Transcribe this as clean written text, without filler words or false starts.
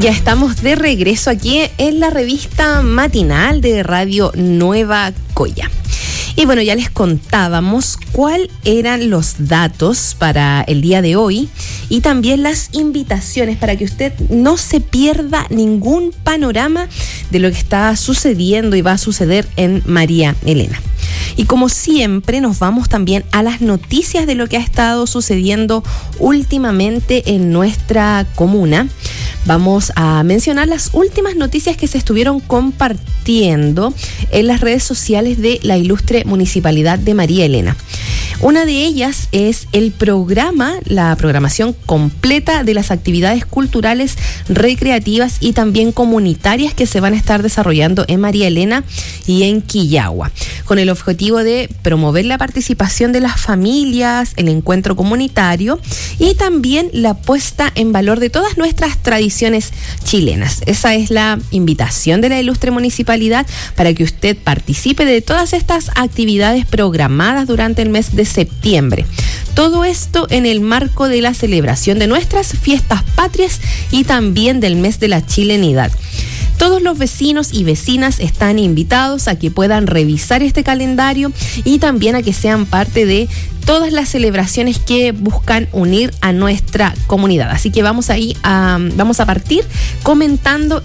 Ya estamos de regreso aquí en la revista matinal de Radio Nueva Coya. Y bueno, ya les contábamos cuáles eran los datos para el día de hoy y también las invitaciones para que usted no se pierda ningún panorama de lo que está sucediendo y va a suceder en María Elena. Y como siempre nos vamos también a las noticias de lo que ha estado sucediendo últimamente en nuestra comuna. Vamos a mencionar las últimas noticias que se estuvieron compartiendo en las redes sociales de la ilustre Municipalidad de María Elena. Una de ellas es el programa, la programación completa de las actividades culturales, recreativas y también comunitarias que se van a estar desarrollando en María Elena y en Quillagua, con el objetivo de promover la participación de las familias, el encuentro comunitario y también la puesta en valor de todas nuestras tradiciones chilenas. Esa es la invitación de la ilustre municipalidad para que usted participe de todas estas actividades programadas durante el mes de septiembre. Todo esto en el marco de la celebración de nuestras fiestas patrias y también del mes de la chilenidad. Todos los vecinos y vecinas están invitados a que puedan revisar este calendario y también a que sean parte de todas las celebraciones que buscan unir a nuestra comunidad. Así que vamos a partir comentando